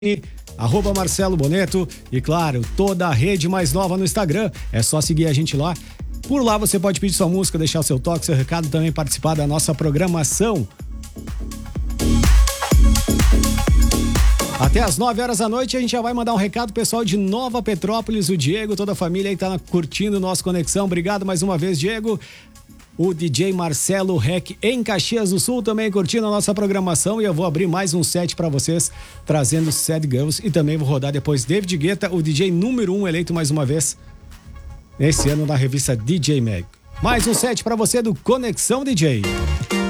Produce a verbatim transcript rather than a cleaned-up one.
arroba Marcelo Boneto e, claro, toda a rede mais nova no Instagram. É só seguir a gente lá. Por lá você pode pedir sua música, deixar o seu toque, seu recado, também participar da nossa programação. Até às nove horas da noite a gente já vai mandar um recado pessoal de Nova Petrópolis, o Diego, toda a família aí tá curtindo o nosso Conexão. Obrigado mais uma vez, Diego. O D J Marcelo Rec em Caxias do Sul também curtindo a nossa programação, e eu vou abrir mais um set para vocês, trazendo Sad Girls, e também vou rodar depois David Guetta, o D J número um eleito mais uma vez esse ano na revista D J Mag. Mais um set para você do Conexão D J.